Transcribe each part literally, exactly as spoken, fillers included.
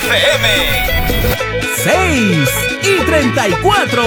F M. seis y treinta y cuatro.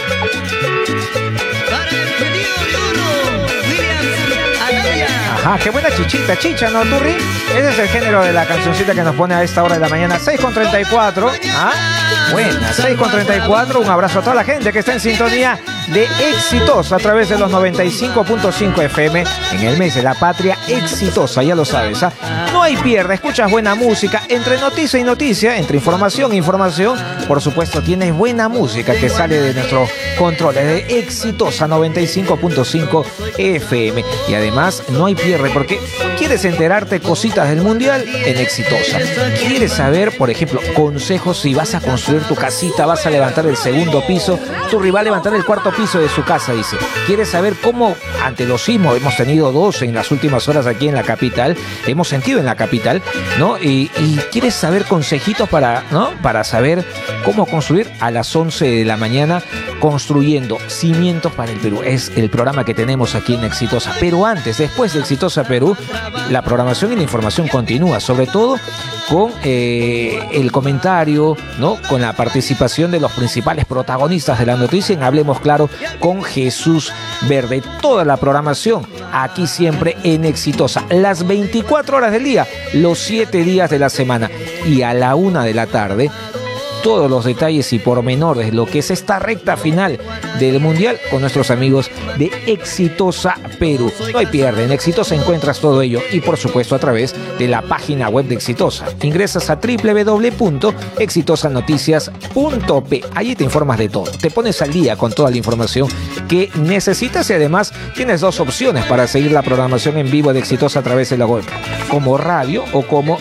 Ajá, qué buena chichita, chicha, ¿no, Turri? Ese es el género de la cancioncita que nos pone a esta hora de la mañana, seis con treinta y cuatro. ¿Ah? Buena, seis con treinta y cuatro. Un abrazo a toda la gente que está en sintonía de Exitosa a través de los noventa y cinco punto cinco F M en el mes de la patria. Exitosa, ya lo sabes, ¿ah? No hay pierde, escuchas buena música, entre noticia y noticia, entre información e información. Por supuesto, tienes buena música que sale de nuestros controles de Exitosa noventa y cinco punto cinco F M. Y además, no hay pierde porque quieres enterarte cositas del mundial en Exitosa. Quieres saber, por ejemplo, consejos si vas a construir tu casita, vas a levantar el segundo piso, tu rival va a levantar el cuarto piso de su casa, dice. ¿Quieres saber cómo ante los sismos, hemos tenido dos en las últimas horas aquí en la capital, hemos sentido en la capital, ¿no? Y, y quieres saber consejitos para, ¿no? Para saber cómo construir a las once de la mañana, construyendo cimientos para el Perú. Es el programa que tenemos aquí en Exitosa. Pero antes, después de Exitosa Perú, la programación y la información continúa, sobre todo con eh, el comentario, ¿no? Con la participación de los principales protagonistas de la noticia en Hablemos Claro con Jesús Verde. Toda la programación aquí siempre en Exitosa, las veinticuatro horas del día, los siete días de la semana, y a la una de la tarde todos los detalles y pormenores de lo que es esta recta final del Mundial con nuestros amigos de Exitosa Perú. No hay pierde, en Exitosa encuentras todo ello y por supuesto a través de la página web de Exitosa. Ingresas a doble u doble u doble u punto exitosa noticias punto pe. Allí te informas de todo, te pones al día con toda la información que necesitas y además tienes dos opciones para seguir la programación en vivo de Exitosa a través de la web, como radio o como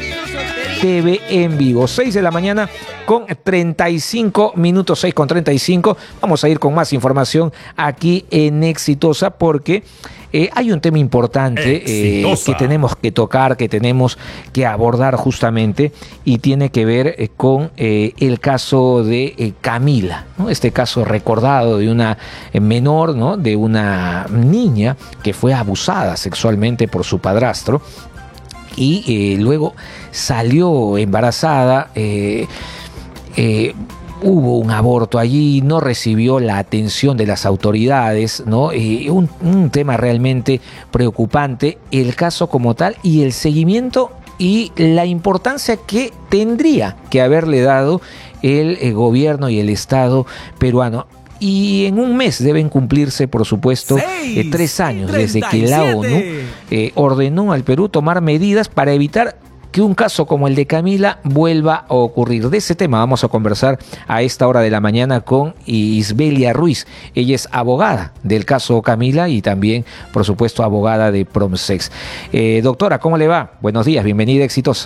T V en vivo. seis de la mañana con treinta y cinco minutos, seis con treinta y cinco. Vamos a ir con más información aquí en Exitosa porque eh, hay un tema importante eh, que tenemos que tocar, que tenemos que abordar justamente, y tiene que ver eh, con eh, el caso de eh, Camila, ¿no? Este caso recordado de una eh, menor, ¿no? De una niña que fue abusada sexualmente por su padrastro y eh, luego salió embarazada. eh, eh, Hubo un aborto allí, no recibió la atención de las autoridades, ¿no? Eh, un, un tema realmente preocupante, el caso como tal y el seguimiento y la importancia que tendría que haberle dado el, el gobierno y el Estado peruano. Y en un mes deben cumplirse, por supuesto, eh, tres años desde que la ONU eh, ordenó al Perú tomar medidas para evitar que un caso como el de Camila vuelva a ocurrir. De ese tema vamos a conversar a esta hora de la mañana con Isbelia Ruiz. Ella es abogada del caso Camila y también, por supuesto, abogada de Promsex. Eh, doctora, ¿cómo le va? Buenos días, bienvenida a Exitosa.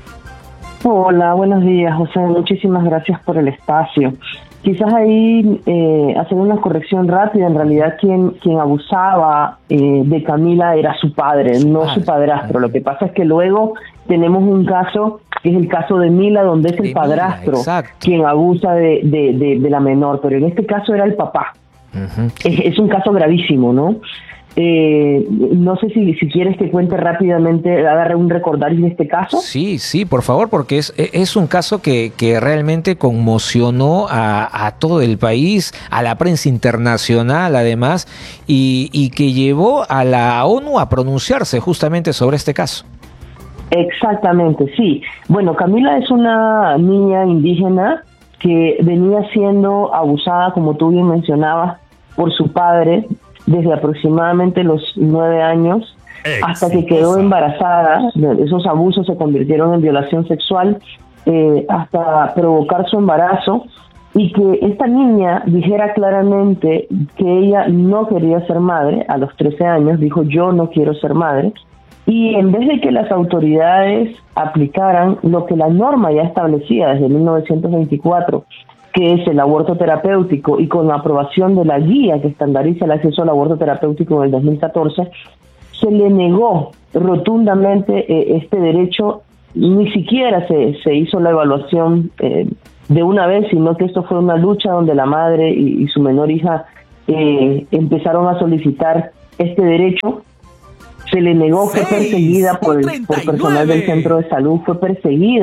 Hola, buenos días, José. Muchísimas gracias por el espacio. Quizás ahí eh, hacer una corrección rápida. En realidad quien quien abusaba eh, de Camila era su padre, no su padrastro. Lo que pasa es que luego tenemos un caso, que es el caso de Mila, donde es el padrastro quien abusa de, de, de, de la menor, pero en este caso era el papá. Uh-huh. Es, es un caso gravísimo, ¿no? Eh, no sé si, si quieres que cuente rápidamente, agarre un recordario de este caso. Sí, sí, por favor, porque es, es un caso que, que realmente conmocionó a, a todo el país, a la prensa internacional además, y, y que llevó a la ONU a pronunciarse justamente sobre este caso. Exactamente, sí. Bueno, Camila es una niña indígena que venía siendo abusada, como tú bien mencionabas, por su padre desde aproximadamente los nueve años hasta que quedó embarazada. Esos abusos se convirtieron en violación sexual eh, hasta provocar su embarazo, y que esta niña dijera claramente que ella no quería ser madre. A los trece años dijo: yo no quiero ser madre. Y en vez de que las autoridades aplicaran lo que la norma ya establecía desde mil novecientos veinticuatro, que es el aborto terapéutico, y con la aprobación de la guía que estandariza el acceso al aborto terapéutico en el dos mil catorce, se le negó rotundamente eh, este derecho. Ni siquiera se, se hizo la evaluación eh, de una vez, sino que esto fue una lucha donde la madre y, y su menor hija eh, empezaron a solicitar este derecho. Se le negó, fue perseguida por, el, por personal del centro de salud, fue perseguida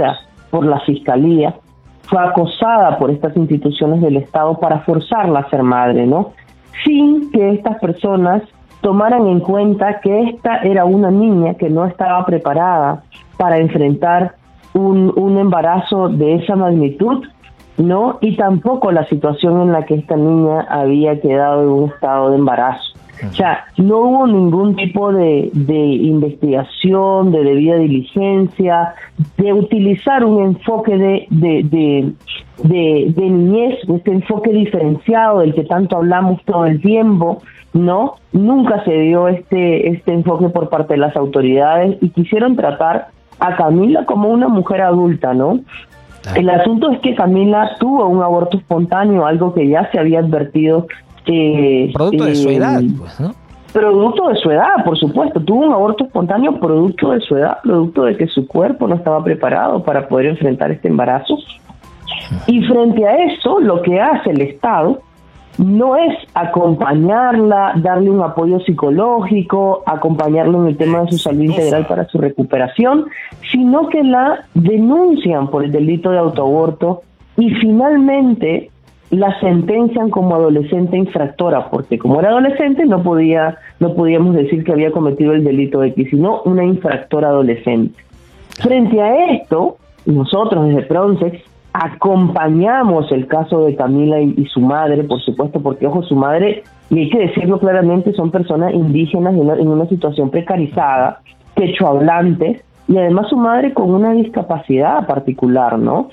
por la Fiscalía, fue acosada por estas instituciones del Estado para forzarla a ser madre, ¿no? Sin que estas personas tomaran en cuenta que esta era una niña que no estaba preparada para enfrentar un, un embarazo de esa magnitud, ¿no? Y tampoco la situación en la que esta niña había quedado en un estado de embarazo. O sea, no hubo ningún tipo de, de investigación, de debida diligencia, de utilizar un enfoque de, de, de, de, de niñez, este enfoque diferenciado del que tanto hablamos todo el tiempo, ¿no? Nunca se dio este, este enfoque por parte de las autoridades y quisieron tratar a Camila como una mujer adulta, ¿no? El asunto es que Camila tuvo un aborto espontáneo, algo que ya se había advertido. Eh, producto eh, de su edad, pues, ¿no? Producto de su edad, por supuesto. Tuvo un aborto espontáneo producto de su edad, producto de que su cuerpo no estaba preparado para poder enfrentar este embarazo. Y frente a eso, lo que hace el Estado no es acompañarla, darle un apoyo psicológico, acompañarla en el tema de su salud integral para su recuperación, sino que la denuncian por el delito de autoaborto y finalmente la sentencian como adolescente infractora, porque como era adolescente no podía, no podíamos decir que había cometido el delito X, sino una infractora adolescente. Frente a esto, nosotros desde Pronsex acompañamos el caso de Camila y, y su madre, por supuesto, porque, ojo, su madre, y hay que decirlo claramente, son personas indígenas en una, en una situación precarizada, quechohablantes, y además su madre con una discapacidad particular, ¿no?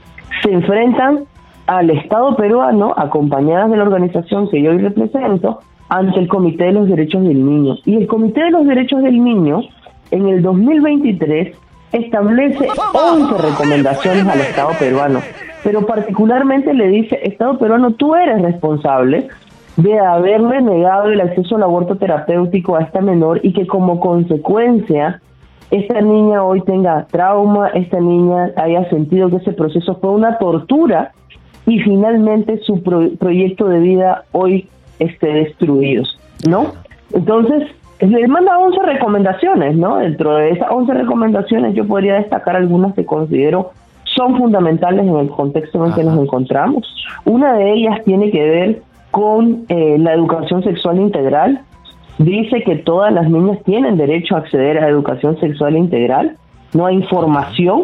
Se enfrentan al Estado peruano, acompañadas de la organización que yo hoy represento, ante el Comité de los Derechos del Niño. Y el Comité de los Derechos del Niño, en el dos mil veintitrés, establece once recomendaciones al Estado peruano, pero particularmente le dice: Estado peruano, tú eres responsable de haberle negado el acceso al aborto terapéutico a esta menor y que como consecuencia esta niña hoy tenga trauma, esta niña haya sentido que ese proceso fue una tortura y finalmente su pro- proyecto de vida hoy esté destruido, ¿no? Entonces, le manda once recomendaciones, ¿no? Dentro de esas once recomendaciones yo podría destacar algunas que considero son fundamentales en el contexto en el que nos encontramos. Una de ellas tiene que ver con eh, la educación sexual integral. Dice que todas las niñas tienen derecho a acceder a educación sexual integral, no hay información.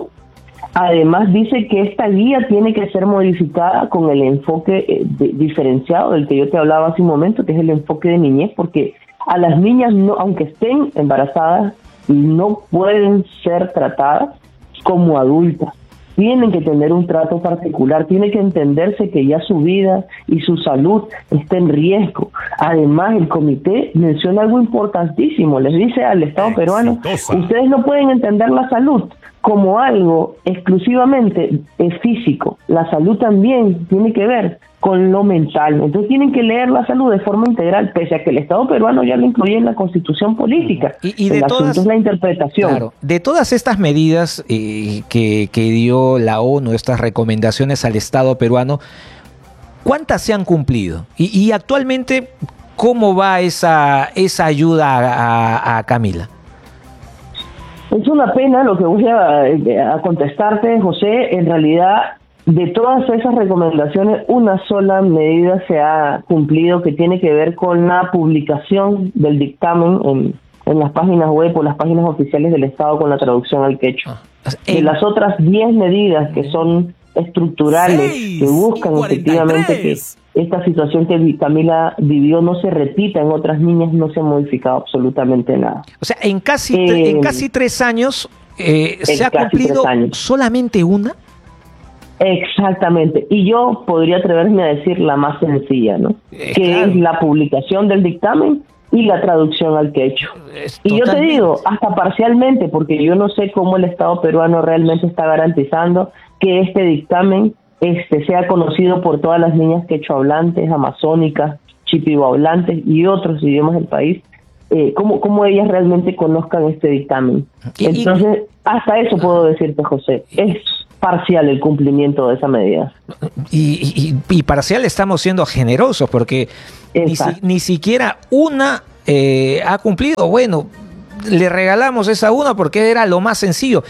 Además dice que esta guía tiene que ser modificada con el enfoque eh, de, diferenciado del que yo te hablaba hace un momento, que es el enfoque de niñez, porque a las niñas, no, aunque estén embarazadas, no pueden ser tratadas como adultas. Tienen que tener un trato particular, tiene que entenderse que ya su vida y su salud está en riesgo. Además, el comité menciona algo importantísimo, les dice al Estado peruano: ustedes no pueden entender la salud como algo exclusivamente eh, físico. La salud también tiene que ver con lo mental. Entonces tienen que leer la salud de forma integral, pese a que el Estado peruano ya lo incluye en la Constitución política. Y, y de el todas, asunto es la interpretación. Claro, de todas estas medidas eh, que, que dio la ONU, estas recomendaciones al Estado peruano, ¿cuántas se han cumplido? Y, y actualmente, ¿cómo va esa, esa ayuda a, a, a Camila? Es una pena lo que voy a, a contestarte, José. En realidad, de todas esas recomendaciones, una sola medida se ha cumplido, que tiene que ver con la publicación del dictamen en, en las páginas web o las páginas oficiales del Estado con la traducción al quechua. De las otras diez medidas que son estructurales, que buscan efectivamente que esta situación que Camila vivió no se repita en otras niñas, no se ha modificado absolutamente nada. O sea, en casi, eh, en casi tres años eh, se ha cumplido solamente una. Exactamente, y yo podría atreverme a decir la más sencilla, ¿no? Eh, que claro. es la publicación del dictamen y la traducción al quechua. Y yo te digo, hasta parcialmente, porque yo no sé cómo el Estado peruano realmente está garantizando que este dictamen este sea conocido por todas las niñas quechohablantes, amazónicas, chipibo-hablantes y otros idiomas del país, eh, cómo, cómo ellas realmente conozcan este dictamen. Entonces, hasta eso puedo decirte, José, es parcial el cumplimiento de esa medida. Y, y, y parcial estamos siendo generosos, porque ni, si, ni siquiera una eh, ha cumplido. Bueno, le regalamos esa una porque era lo más sencillo.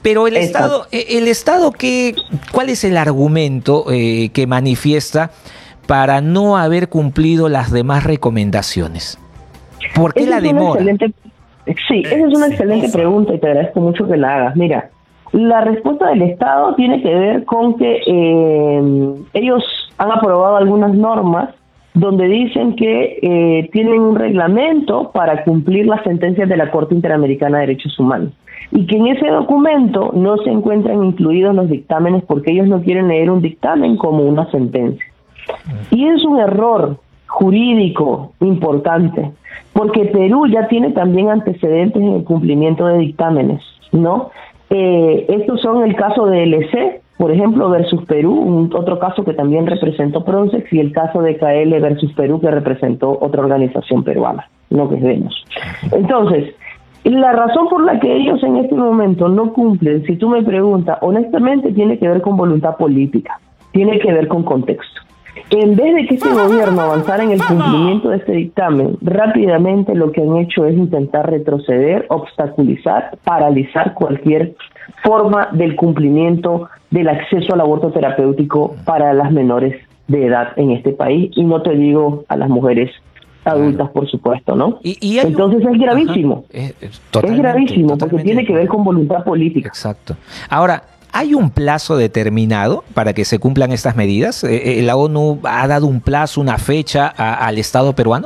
Pero el Exacto. Estado, el Estado ¿qué, ¿cuál es el argumento eh, que manifiesta para no haber cumplido las demás recomendaciones? ¿Por qué Esa la es una demora? excelente, sí, esa es una excelente pregunta y te agradezco mucho que la hagas. Mira, la respuesta del Estado tiene que ver con que eh, ellos han aprobado algunas normas donde dicen que eh, tienen un reglamento para cumplir las sentencias de la Corte Interamericana de Derechos Humanos y que en ese documento no se encuentran incluidos los dictámenes porque ellos no quieren leer un dictamen como una sentencia. Y es un error jurídico importante, porque Perú ya tiene también antecedentes en el cumplimiento de dictámenes, ¿no? Eh, estos son el caso de L C, por ejemplo, versus Perú, un, otro caso que también representó Pronsex, y el caso de K L versus Perú, que representó otra organización peruana, no que vemos. Entonces, la razón por la que ellos en este momento no cumplen, si tú me preguntas, honestamente tiene que ver con voluntad política, tiene que ver con contexto. En vez de que este gobierno avanzara en el cumplimiento de este dictamen, rápidamente lo que han hecho es intentar retroceder, obstaculizar, paralizar cualquier forma del cumplimiento del acceso al aborto terapéutico para las menores de edad en este país, y no te digo a las mujeres adultas, por supuesto, ¿no? Y, y hay Entonces un... es gravísimo. Ajá, es, es, es totalmente, gravísimo porque totalmente. tiene que ver con voluntad política. Exacto. Ahora, ¿hay un plazo determinado para que se cumplan estas medidas? Eh, eh, ¿La ONU ha dado un plazo, una fecha a, al Estado peruano?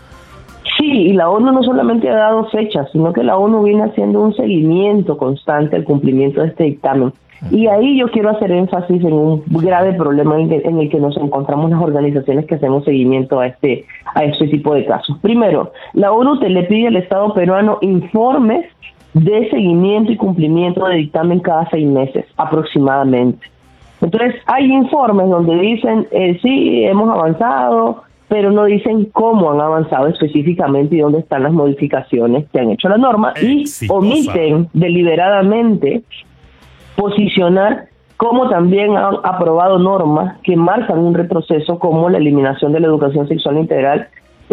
Sí, y la ONU no solamente ha dado fechas, sino que la ONU viene haciendo un seguimiento constante al cumplimiento de este dictamen. Y ahí yo quiero hacer énfasis en un grave problema en, que, en el que nos encontramos las organizaciones que hacemos seguimiento a este a este tipo de casos. Primero, la ONU te le pide al Estado peruano informes de seguimiento y cumplimiento de dictamen cada seis meses aproximadamente. Entonces, hay informes donde dicen, eh, sí, hemos avanzado, pero no dicen cómo han avanzado específicamente y dónde están las modificaciones que han hecho la norma, Exitosa. y omiten deliberadamente posicionar cómo también han aprobado normas que marcan un retroceso, como la eliminación de la educación sexual integral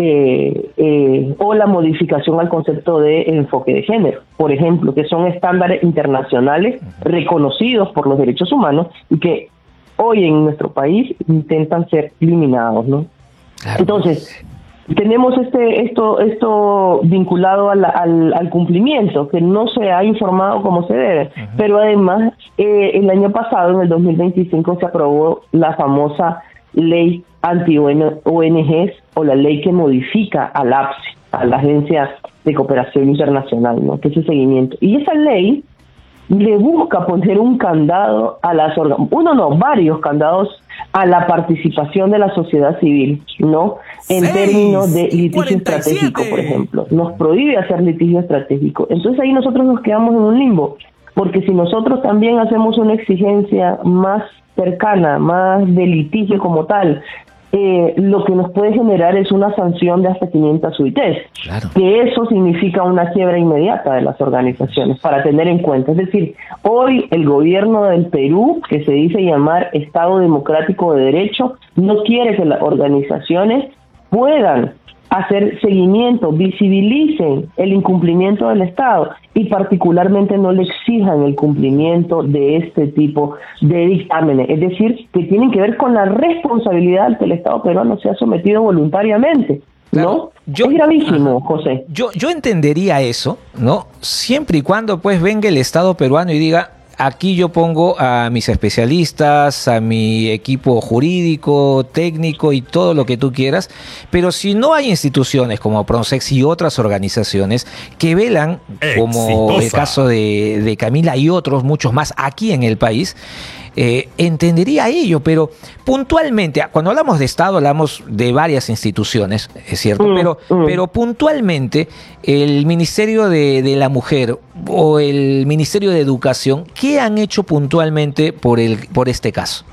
eh, eh, o la modificación al concepto de enfoque de género, por ejemplo, que son estándares internacionales reconocidos por los derechos humanos y que hoy en nuestro país intentan ser eliminados, ¿no? Claro. Entonces, tenemos este esto esto vinculado a la, al, al cumplimiento, que no se ha informado como se debe, uh-huh. Pero además eh, el año pasado, en el dos mil veinticinco, se aprobó la famosa ley anti-O N Ges, o la ley que modifica al A P S I, a la Agencia de Cooperación Internacional, ¿no? Que es el seguimiento. Y esa ley le busca poner un candado a las organ- uno no, varios candados a la participación de la sociedad civil, ¿no? En Seis términos de y litigio cuarenta y estratégico, siete. por ejemplo. Nos prohíbe hacer litigio estratégico. Entonces ahí nosotros nos quedamos en un limbo, porque si nosotros también hacemos una exigencia más cercana, más de litigio como tal, eh, lo que nos puede generar es una sanción de hasta quinientas U I Tes, Claro. que eso significa una quiebra inmediata de las organizaciones, para tener en cuenta. Es decir, hoy el gobierno del Perú, que se dice llamar Estado Democrático de Derecho, no quiere que las organizaciones puedan hacer seguimiento, visibilicen el incumplimiento del Estado y particularmente no le exijan el cumplimiento de este tipo de dictámenes. Es decir, que tienen que ver con la responsabilidad al que el Estado peruano se ha sometido voluntariamente, ¿no? Claro. Yo- es gravísimo, Ajá. José. Yo, yo entendería eso, ¿no? Siempre y cuando pues venga el Estado peruano y diga, aquí yo pongo a mis especialistas, a mi equipo jurídico, técnico y todo lo que tú quieras, pero si no hay instituciones como Pronsex y otras organizaciones que velan, como el Exitosa. caso de, de Camila y otros, muchos más aquí en el país, eh, entendería ello, pero puntualmente, cuando hablamos de Estado hablamos de varias instituciones, es cierto, Mm, pero, mm. pero puntualmente el Ministerio de, de la Mujer o el Ministerio de Educación, ¿qué han hecho puntualmente por, el, por este caso?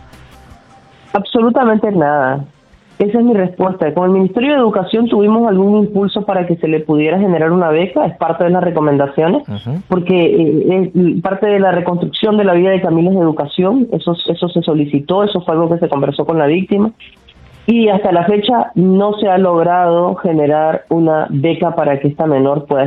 Absolutamente nada. Esa es mi respuesta. Con el Ministerio de Educación tuvimos algún impulso para que se le pudiera generar una beca, es parte de las recomendaciones, Uh-huh. porque eh, es parte de la reconstrucción de la vida de Camila es de educación, eso, eso se solicitó, eso fue algo que se conversó con la víctima, y hasta la fecha no se ha logrado generar una beca para que esta menor pueda